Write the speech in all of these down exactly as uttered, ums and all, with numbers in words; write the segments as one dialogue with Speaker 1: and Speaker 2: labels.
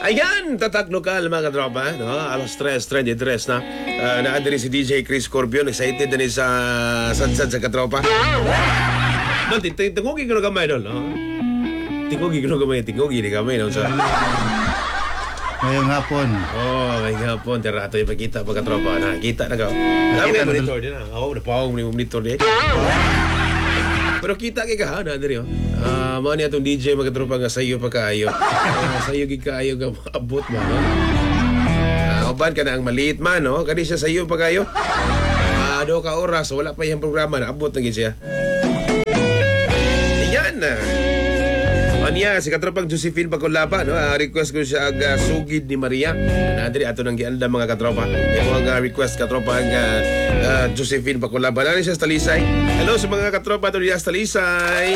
Speaker 1: Ayan, tatak lokal mga katropa, no? Alas tres, thirty-three na. Uh, Naadiri si D J Chris Scorpion, excited na ni sa sadsad sa katropa. No, tingugi ko na kamay doon, no? Tingugi ko na kamay, tingugi na kamay, no? Sa...
Speaker 2: Ngayong hapon.
Speaker 1: Oh, ngayong hapon, tirato yung pagkita mga katropa. Nakita na ka. Alam mo yung monitor din, ha? Ako, napawag mo yung monitor din. Pero kita kay ka ha, naadiri oh. Ah, uh, mao ni atong D J mga tropa nga sayo pa kaayo. Uh, sayo gid kaayo nga abot ba no. Ah, uh, uban ka na ang maliit man no, kani siya sayo pa kaayo. Ah, uh, do ka oras wala pa yang programa na abot na gid siya. Yan na. Anya si katropang Josephine Pacolaba no, uh, request ko siya ang uh, sugid ni Maria. Naadiri ato nang gianda mga katropa. Yung mga request katropa ang uh, uh, Josephine Pacolaba. Nani siya sa Talisay. Hello sa mga katropa to diya sa Talisay.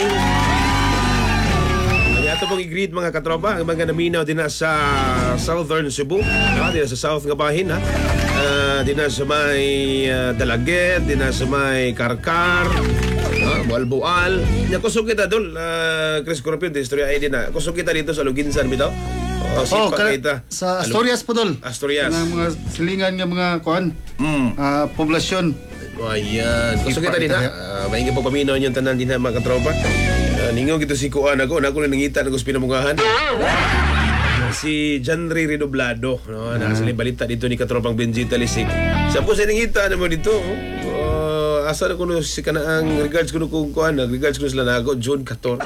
Speaker 1: Anya ato pong i-greet mga katropa ang mga naminaw din na sa Southern Cebu. No, din sa South nga bahin ha. Uh, din na sa may uh, Dalaget, din na sa may Karkar. Ah, bual-bual. Nya kusog kita dol, uh, Chris Scorpion, di istorya ay din na. Kusog kita dito sa Luginsan bitaw. Oh,
Speaker 2: oh kita. Sa Asturias po dol.
Speaker 1: Asturias.
Speaker 2: Ng mga silingan nga mga kuan. Mm. Uh, poblasyon.
Speaker 1: Ayan. Kusog kita din na. Uh, Maingay po paminaw yung tanan din na mga katropa. Uh, ningaw kita si Kuan ako. Ako na nangita na gusto pinamungahan. Si Janry Redoblado. No? Uh-huh. Nakasaling balita dito ni katropang Benji Talisik. Sa po sa nangita naman dito. Oh. Asa na kuno si kanaang regards kuno kung kuan regards kuno sila nago June fourteen.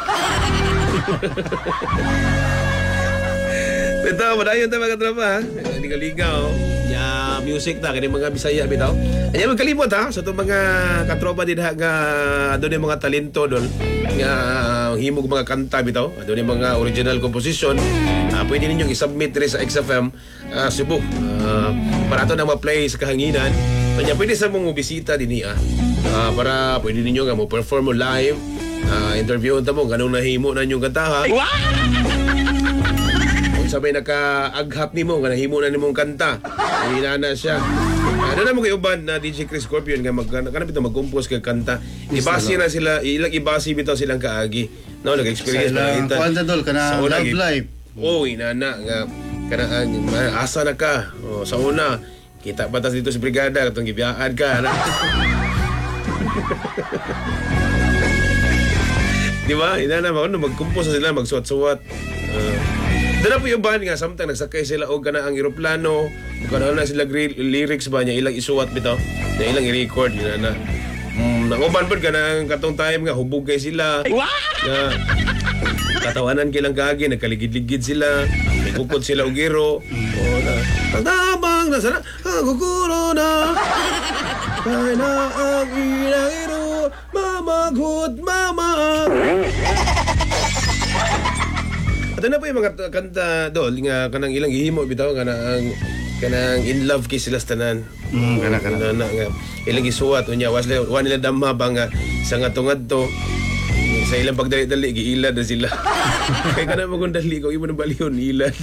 Speaker 1: Bitaw madayon ta mga tropa ha. Liga-liga oh. Ya music ta kani mga Bisaya bitaw. Anya magkalimot ha sa tong mga katropa din ha nga adun mga talento dol nga himog mga kanta bitaw. Adun mga original composition. Uh, pwede ninyong i-submit rin sa X F M uh, Cebu. Uh, para ito na ma-play sa kahanginan. Kanya pwede sa mong bisita din ah. Uh, para pwede ninyo nga mo perform mo live. Uh, interview ta mo ganung nahimo na inyong kantahan. Kung sabay naka-aghap nimo nga nahimo na nimong kanta. Hinana siya. Ano na mo kay uban na D J Chris Scorpion nga mag kanapit na mag-compose kag kanta. Ibasi na sila, ilang ibasi bitaw silang kaagi. No, nag-experience na kita.
Speaker 2: Kuan dol kana love life.
Speaker 1: Oh, inana nga kana asa na ka. Oh, sa una kita batas dito sa brigada katong gibiyaan ka. Di ba? Inana mo ano mag-compose sila magsuwat-suwat. Uh, Dala po yung band nga, samtang nagsakay sila o gana ang eroplano, kana na sila lyrics ba niya, ilang isuwat bitaw, na ilang i-record, yun na. Mm, nanguban po gana ang katong time nga, hubog kay sila. Na, katawanan kilang kagi, nagkaligid-ligid sila, may kukod sila og giro. O na, tagdamang na sana, ang kukuro na, kaya na ang ilang iro, mamaghot, mamag. At na po yung mga kanta dol nga kanang ilang gihimo bitaw kanang kanang in love kay sila tanan. Mm, kana kana na nga ilang gisuwat unya was wa nila damma ba nga sa ngadto-ngadto sa ilang pagdali-dali giilad na sila. Kay kana mo kun dali ko imo na balihon ilad.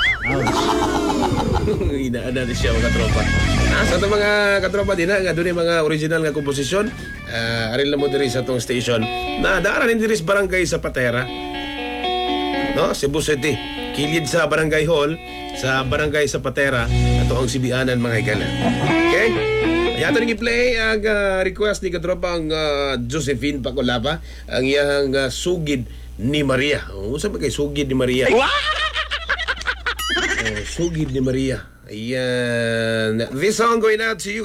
Speaker 1: Inaana na siya mga tropa. Ah, sa itong mga katropa din nga doon yung mga original nga komposisyon. Uh, arin lang mo diri sa itong station na daaran din diri sa barangay sa Patera. No, Cebu City. Kilid sa Barangay Hall, sa Barangay sa Patera, ato ang Sibianan mga higala. Okay? Kaya ito nag-play ang uh, request ni katropang uh, Josephine Pacolaba, ang iyang uh, sugid ni Maria. O, saan ba kay sugid ni Maria? Oh, sugid ni Maria. Ayan. This song going out to you.